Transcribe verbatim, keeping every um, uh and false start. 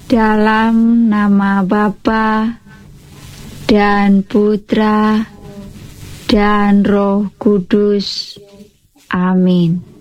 Dalam nama Bapa dan Putra dan Roh Kudus. Amin.